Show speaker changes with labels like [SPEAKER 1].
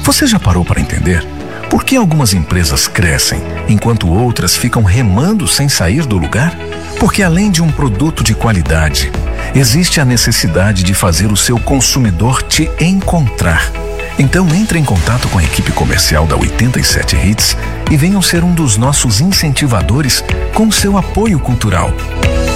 [SPEAKER 1] Você já parou para entender por que algumas empresas crescem enquanto outras ficam remando sem sair do lugar? Porque além de um produto de qualidade, existe a necessidade de fazer o seu consumidor te encontrar. Então entre em contato com a equipe comercial da 87 Hits e venham ser um dos nossos incentivadores com seu apoio cultural.